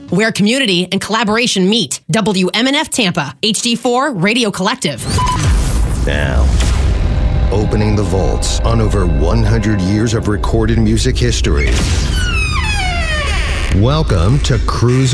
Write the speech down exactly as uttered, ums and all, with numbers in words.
where community and collaboration meet. W M N F Tampa, H D four Radio Collective. Now, opening the vaults on over one hundred years of recorded music history. Welcome to Cruise